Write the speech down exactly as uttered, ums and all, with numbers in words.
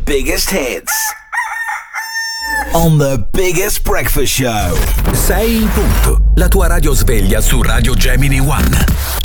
biggest hits. On the biggest breakfast show. sei in punto. La tua radio sveglia su Radio Gemini One.